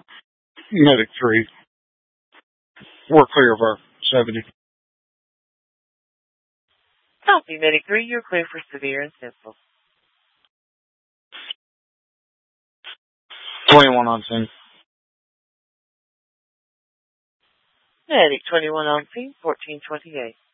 Medic 3. We're clear of our 70. Copy, Medic 3. You're clear for severe and simple. 21 on scene. Medic 21 on scene, 1428.